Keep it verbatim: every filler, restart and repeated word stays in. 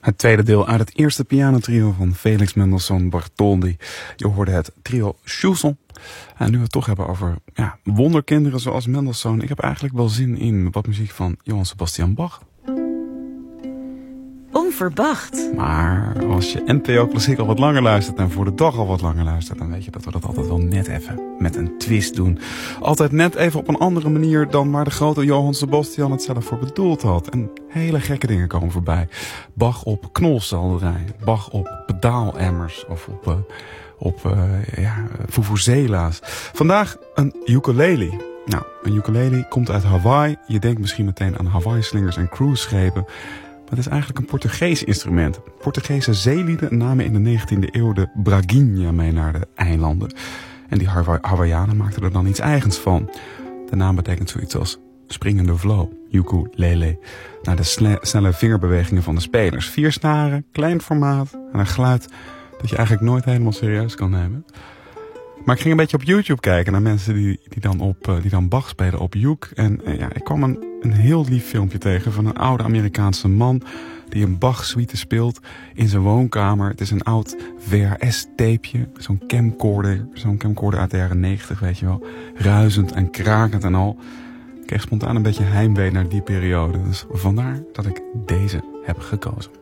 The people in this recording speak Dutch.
Het tweede deel uit het eerste pianotrio van Felix Mendelssohn Bartholdy. Je hoorde het trio Schussel. En nu we het toch hebben over ja, wonderkinderen zoals Mendelssohn. Ik heb eigenlijk wel zin in wat muziek van Johann Sebastian Bach. Onverwacht. Maar als je N P O Klassiek al wat langer luistert en voor de dag al wat langer luistert, dan weet je dat we dat altijd wel net even met een twist doen. Altijd net even op een andere manier dan waar de grote Johann Sebastian het zelf voor bedoeld had. En hele gekke dingen komen voorbij. Bach op knolselderij, Bach op pedaalemmers of op, uh, op uh, ja, vuvuzela's. Vandaag een ukulele. Nou, een ukulele komt uit Hawaii. Je denkt misschien meteen aan Hawaii-slingers en cruiseschepen. Het is eigenlijk een Portugees instrument. Portugese zeelieden namen in de negentiende eeuw de braguinha mee naar de eilanden. En die Hawa- Hawaiianen maakten er dan iets eigens van. De naam betekent zoiets als springende flow, ukulele. Naar de sle- snelle vingerbewegingen van de spelers. Vier snaren, klein formaat en een geluid dat je eigenlijk nooit helemaal serieus kan nemen. Maar ik ging een beetje op YouTube kijken naar mensen die, die, dan, op, die dan Bach spelen op uke. En uh, ja, ik kwam een, een heel lief filmpje tegen van een oude Amerikaanse man die een Bach-suite speelt in zijn woonkamer. Het is een oud V H S-tapeje, zo'n camcorder, zo'n camcorder uit de jaren negentig, weet je wel. Ruisend en krakend en al. Ik kreeg spontaan een beetje heimwee naar die periode. Dus vandaar dat ik deze heb gekozen.